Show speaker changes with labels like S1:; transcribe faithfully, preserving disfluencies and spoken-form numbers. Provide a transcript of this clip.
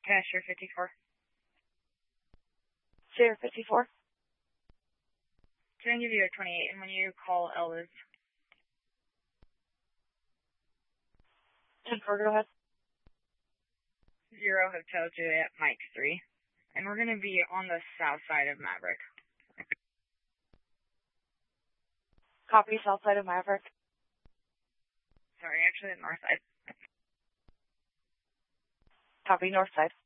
S1: Yeah, sure, fifty-four.
S2: Sure, fifty-four.
S1: Can I give you a twenty-eight, and when you call Elvis?
S2: ten four, go ahead.
S1: Zero Hotel Juliet, Mike three. And we're going to be on the south side of Maverick.
S2: Copy, south side of Maverick.
S1: Sorry, actually the north side.
S2: Copy, north side.